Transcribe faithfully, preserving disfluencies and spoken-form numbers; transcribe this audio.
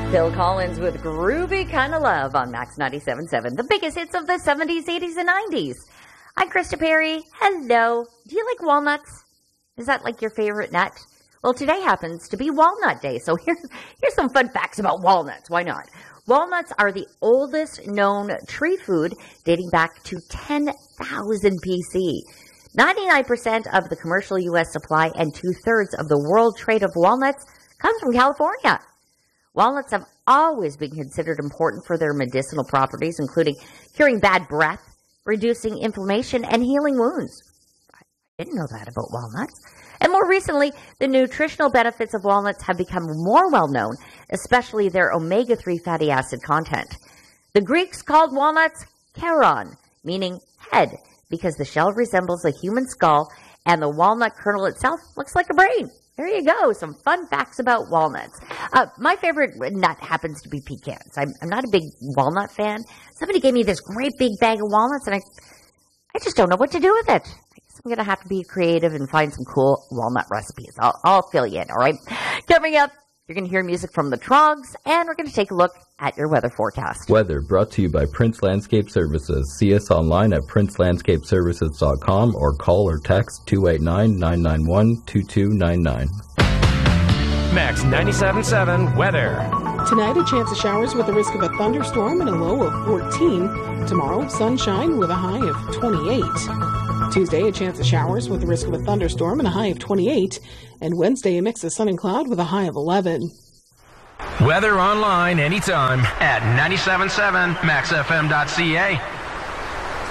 Phil Collins with Groovy Kinda Love on Max ninety-seven point seven, the biggest hits of the seventies, eighties, and nineties. I'm Krista Perry. Hello. Do you like walnuts? Is that like your favorite nut? Well, today happens to be Walnut Day, so here's, here's some fun facts about walnuts. Why not? Walnuts are the oldest known tree food, dating back to ten thousand B C. ninety-nine percent of the commercial U S supply and two-thirds of the world trade of walnuts comes from California. Walnuts have always been considered important for their medicinal properties, including curing bad breath, reducing inflammation, and healing wounds. I didn't know that about walnuts. And more recently, the nutritional benefits of walnuts have become more well-known, especially their omega three fatty acid content. The Greeks called walnuts charon, meaning head, because the shell resembles a human skull and the walnut kernel itself looks like a brain. There you go, some fun facts about walnuts. Uh, my favorite nut happens to be pecans. I'm, I'm not a big walnut fan. Somebody gave me this great big bag of walnuts, and I, I just don't know what to do with it. I guess I'm going to have to be creative and find some cool walnut recipes. I'll, I'll fill you in, all right? Coming up, you're going to hear music from the Trogs, and we're going to take a look at your weather forecast. Weather brought to you by Prince Landscape Services. See us online at prince landscape services dot com or call or text two eight nine, nine nine one, two two nine nine. Max ninety-seven point seven weather. Tonight, a chance of showers with a risk of a thunderstorm and a low of fourteen. Tomorrow, sunshine with a high of twenty-eight. Tuesday, a chance of showers with a risk of a thunderstorm and a high of twenty-eight. And Wednesday, a mix of sun and cloud with a high of eleven. Weather online anytime at ninety-seven point seven max f m dot c a.